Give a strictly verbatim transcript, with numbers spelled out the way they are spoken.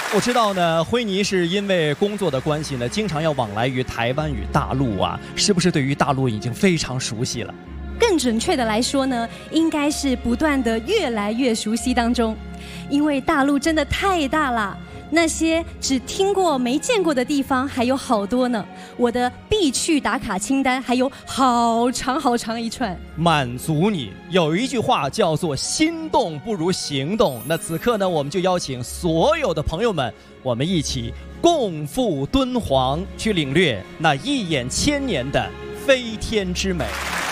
我知道呢，辉尼是因为工作的关系呢，经常要往来于台湾与大陆啊，是不是对于大陆已经非常熟悉了？ 更准确的来说呢，应该是不断的越来越熟悉当中，因为大陆真的太大了。那些只听过没见过的地方还有好多呢，我的必去打卡清单还有好长好长一串。 满足你。有一句话叫做心动不如行动，那此刻呢，我们就邀请所有的朋友们，我们一起共赴敦煌，去领略那一眼千年的飞天之美。